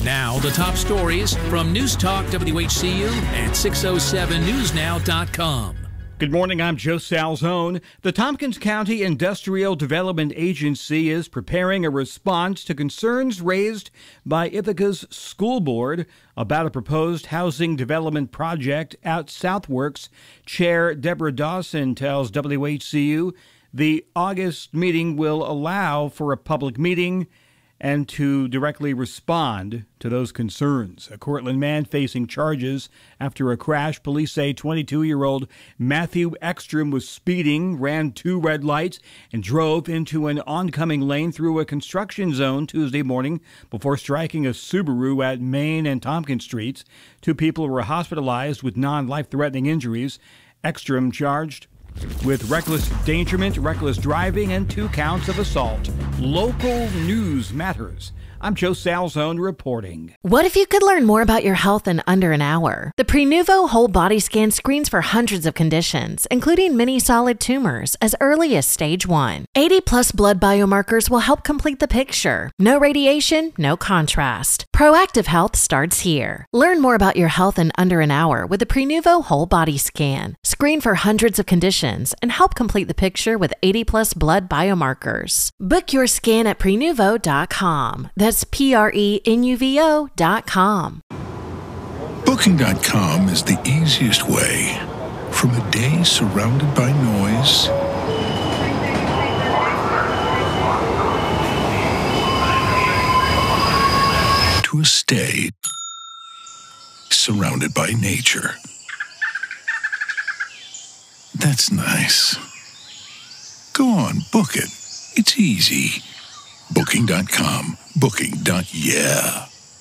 Now, the top stories from News Talk WHCU and 607newsnow.com. Good morning, I'm Joe Salzone. The Tompkins County Industrial Development Agency is preparing a response to concerns raised by Ithaca's school board about a proposed housing development project at Southworks. Chair Deborah Dawson tells WHCU the August meeting will allow for a public meeting and to directly respond to those concerns. A Cortland man facing charges after a crash. Police say 22-year-old Matthew Ekstrom was speeding, ran 2 red lights, and drove into an oncoming lane through a construction zone Tuesday morning before striking a Subaru at Main and Tompkins Streets. 2 people were hospitalized with non-life-threatening injuries. Ekstrom charged with reckless endangerment, reckless driving, and 2 counts of assault. Local news matters. I'm Joe Salzone reporting. What if you could learn more about your health in under an hour? The Prenuvo Whole Body Scan screens for hundreds of conditions, including many solid tumors, as early as stage 1. 80-plus blood biomarkers will help complete the picture. No radiation, no contrast. Proactive health starts here. Learn more about your health in under an hour with the Prenuvo Whole Body Scan. Screen for hundreds of conditions and help complete the picture with 80-plus blood biomarkers. Book your scan at Prenuvo.com. That's Prenuvo.com. Booking.com is the easiest way. From a day surrounded by noise to a stay surrounded by nature. That's nice. Go on, book it. It's easy. Booking.com. Booking.yeah.